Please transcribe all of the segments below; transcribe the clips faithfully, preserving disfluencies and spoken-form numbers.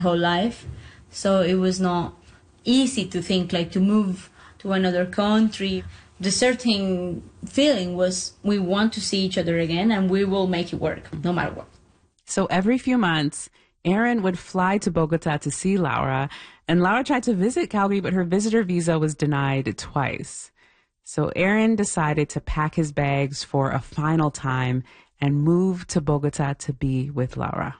whole life. So it was not easy to think like to move to another country. The certain feeling was we want to see each other again and we will make it work no matter what. So every few months, Erin would fly to Bogota to see Laura, and Laura tried to visit Calgary, but her visitor visa was denied twice. So Erin decided to pack his bags for a final time and move to Bogota to be with Laura.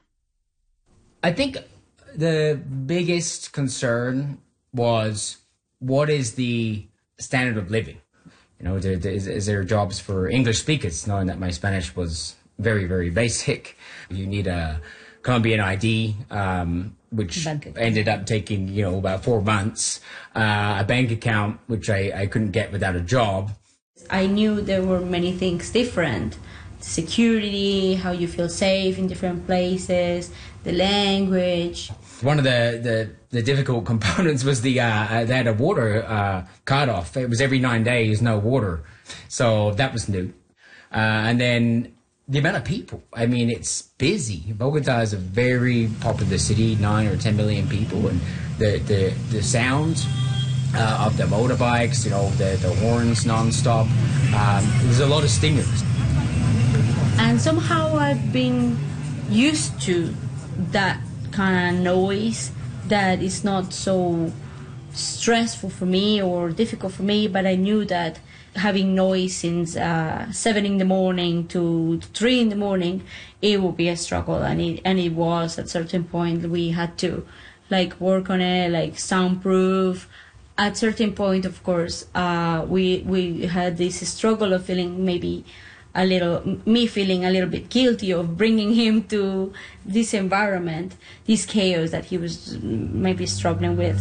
I think the biggest concern was, what is the standard of living? You know, is, is there jobs for English speakers, knowing that my Spanish was very, very basic? You need a Colombian I D, um, which ended up taking, you know, about four months, uh, a bank account, which I, I couldn't get without a job. I knew there were many things different. Security, how you feel safe in different places, the language. One of the, the, the difficult components was the uh, they had a water uh, cut-off. It was every nine days, no water. So that was new. Uh, and then the amount of people. I mean, it's busy. Bogota is a very popular city, nine or ten million people, and the the, the sound uh, of the motorbikes, you know, the, the horns nonstop. Um, there's a lot of stimulus. And somehow I've been used to that kind of noise that is not so stressful for me or difficult for me, but I knew that having noise since uh, seven in the morning to three in the morning, it would be a struggle, and it and it was at a certain point. We had to like work on it, like soundproof. At a certain point, of course, uh, we we had this struggle of feeling maybe a little, me feeling a little bit guilty of bringing him to this environment, this chaos that he was maybe struggling with.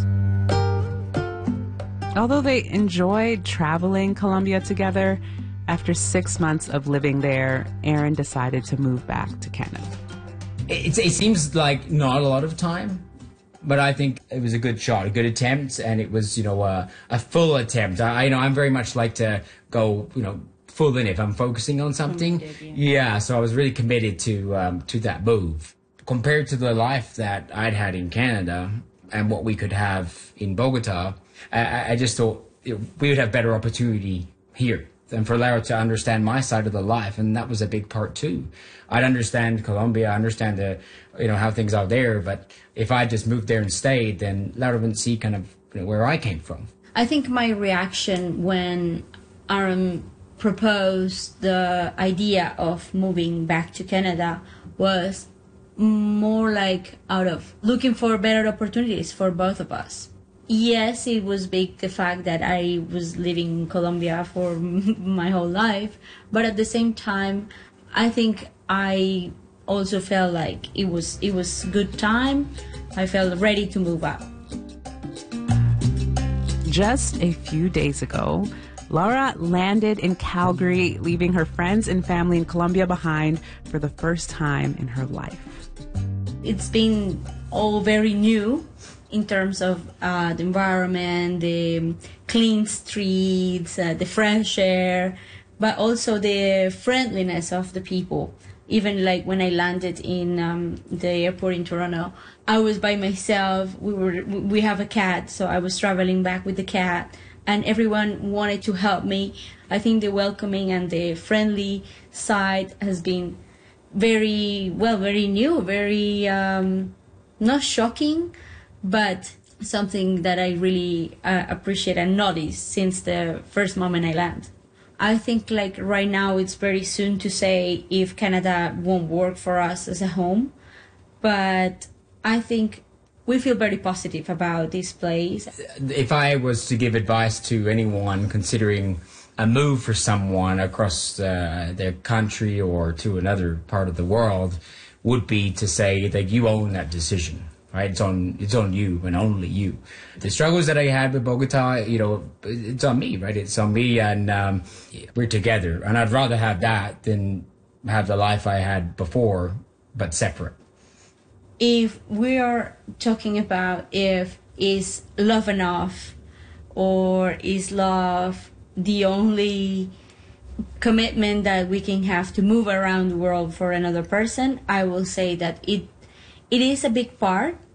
Although they enjoyed traveling Colombia together, after six months of living there, Erin decided to move back to Canada. It, it seems like not a lot of time, but I think it was a good shot, a good attempt, and it was, you know, a, a full attempt. I, I know I'm very much like to go, you know, full in if I'm focusing on something. Did, yeah. yeah, so I was really committed to um, to that move. Compared to the life that I'd had in Canada and what we could have in Bogota, I, I just thought you know, we would have better opportunity here. And for Laura to understand my side of the life, and that was a big part too. I'd understand Colombia, I understand the, you know, how things are there, but if I just moved there and stayed, then Laura wouldn't see kind of you know, where I came from. I think my reaction when Aaron proposed the idea of moving back to Canada was more like out of looking for better opportunities for both of us. Yes, it was big, the fact that I was living in Colombia for my whole life, but at the same time, I think I also felt like it was it was good time. I felt ready to move out. Just a few days ago, Laura landed in Calgary, leaving her friends and family in Colombia behind for the first time in her life. It's been all very new in terms of uh, the environment, the clean streets, uh, the fresh air, but also the friendliness of the people. Even like when I landed in um, the airport in Toronto, I was by myself. We were we have a cat, so I was traveling back with the cat, and everyone wanted to help me. I think the welcoming and the friendly side has been very, well, very new, very um, not shocking, but something that I really uh, appreciate and notice since the first moment I land. I think like right now it's very soon to say if Canada won't work for us as a home, but I think we feel very positive about this place. If I was to give advice to anyone considering a move for someone across uh, their country or to another part of the world, would be to say that you own that decision. Right, it's on it's on you and only you. The struggles that I had with Bogota, you know, it's on me, right? It's on me, and um, we're together. And I'd rather have that than have the life I had before, but separate. If we are talking about if is love enough, or is love the only commitment that we can have to move around the world for another person, I will say that it. It is a big part,